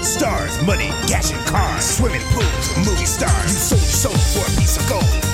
Stars, money, cash and cars, swimming pools, movie stars. You sold your soul for a piece of gold.